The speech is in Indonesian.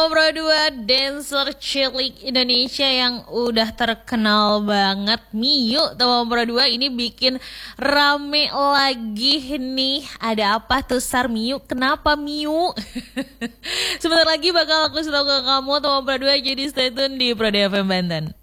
Teman Pro 2 dancer cilik Indonesia yang udah terkenal banget, Miu. Teman Pro 2 ini bikin rame lagi nih. Ada apa tuh Sar Miu? Kenapa Miu? Sebentar lagi bakal aku kasih tahu ke kamu Teman Pro 2, jadi stay tune di Pro 2 FM Banten.